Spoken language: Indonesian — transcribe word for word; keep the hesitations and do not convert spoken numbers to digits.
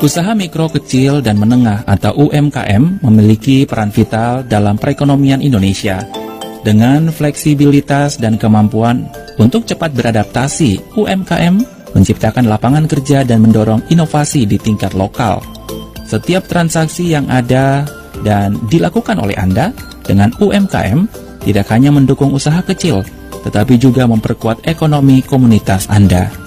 Usaha mikro, kecil, dan menengah atau U M K M memiliki peran vital dalam perekonomian Indonesia. Dengan fleksibilitas dan kemampuan untuk cepat beradaptasi, U M K M menciptakan lapangan kerja dan mendorong inovasi di tingkat lokal. Setiap transaksi yang ada dan dilakukan oleh Anda dengan U M K M tidak hanya mendukung usaha kecil, tetapi juga memperkuat ekonomi komunitas Anda.